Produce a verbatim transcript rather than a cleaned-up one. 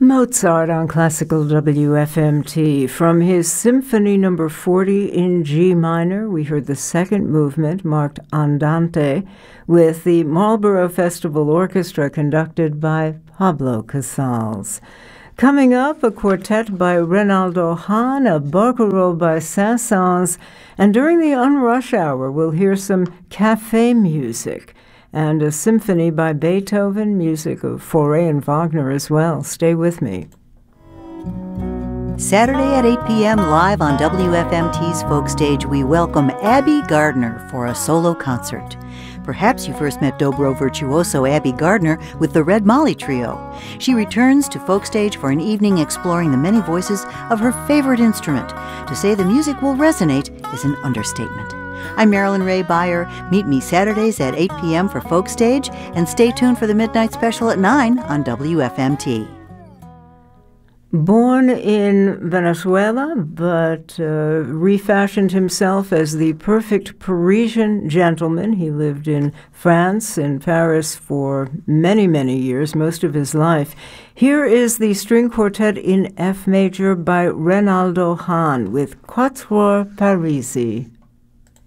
Mozart on Classical W F M T. From his Symphony Number forty in G minor, we heard the second movement, marked Andante, with the Marlborough Festival Orchestra conducted by Pablo Casals. Coming up, a quartet by Reynaldo Hahn, a barcarolle by Saint-Saëns, and during the Unrush Hour, we'll hear some cafe music and a symphony by Beethoven, music of Fauré and Wagner as well. Stay with me. Saturday at eight p.m. live on W F M T's Folk Stage, we welcome Abby Gardner for a solo concert. Perhaps you first met dobro virtuoso Abby Gardner with the Red Molly Trio. She returns to Folk Stage for an evening exploring the many voices of her favorite instrument. To say the music will resonate is an understatement. I'm Marilyn Ray Beyer. Meet me Saturdays at eight p.m. for Folk Stage, and stay tuned for the Midnight Special at nine on W F M T. Born in Venezuela, but uh, refashioned himself as the perfect Parisian gentleman. He lived in France and Paris for many, many years, most of his life. Here is the string quartet in F major by Reynaldo Hahn with Quatuor Parisi.